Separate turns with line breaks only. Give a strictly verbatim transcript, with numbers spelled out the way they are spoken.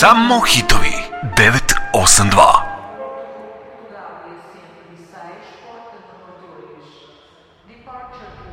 Samo hitovi devet osam dva.
Portugal je sempre disseste, porta de motores. Departure